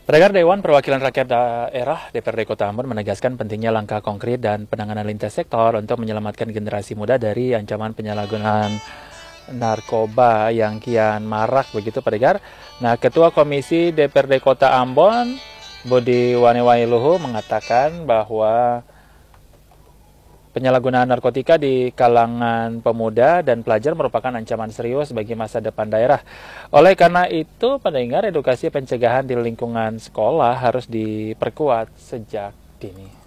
Pendengar Dewan Perwakilan Rakyat Daerah DPRD Kota Ambon menegaskan pentingnya langkah konkret dan penanganan lintas sektor untuk menyelamatkan generasi muda dari ancaman penyalahgunaan narkoba yang kian marak begitu pendengar. Nah, Ketua Komisi DPRD Kota Ambon Budi Wanewailuhu mengatakan bahwa penyalahgunaan narkotika di kalangan pemuda dan pelajar merupakan ancaman serius bagi masa depan daerah. Oleh karena itu, pendengar, edukasi pencegahan di lingkungan sekolah harus diperkuat sejak dini.